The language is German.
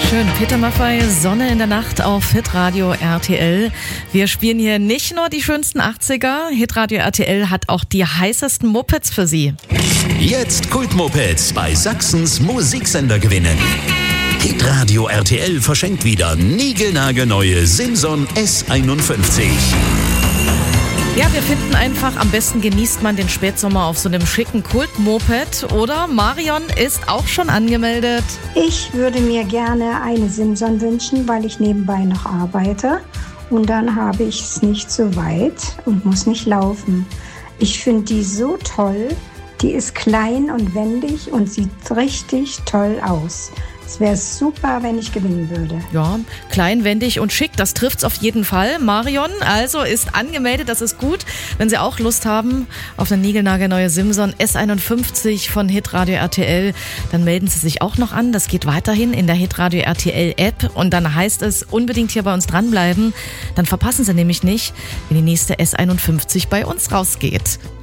Schön, Peter Maffay, Sonne in der Nacht auf Hitradio RTL. Wir spielen hier nicht nur die schönsten 80er, Hitradio RTL hat auch die heißesten Mopeds für Sie. Jetzt Kultmopeds bei Sachsens Musiksender gewinnen. Hitradio RTL verschenkt wieder niegelnagelneue Simson S51. Ja, wir finden einfach, am besten genießt man den Spätsommer auf so einem schicken Kult-Moped, oder? Marion ist auch schon angemeldet. Ich würde mir gerne eine Simson wünschen, weil ich nebenbei noch arbeite. Und dann habe ich es nicht so weit und muss nicht laufen. Ich finde die so toll. Die ist klein und wendig und sieht richtig toll aus. Es wäre super, wenn ich gewinnen würde. Ja, klein, wendig und schick, das trifft's auf jeden Fall. Marion also ist angemeldet, das ist gut. Wenn Sie auch Lust haben auf eine niegelnagelneue Simson S51 von Hitradio RTL, dann melden Sie sich auch noch an. Das geht weiterhin in der Hitradio RTL App und dann heißt es unbedingt hier bei uns dranbleiben. Dann verpassen Sie nämlich nicht, wenn die nächste S51 bei uns rausgeht.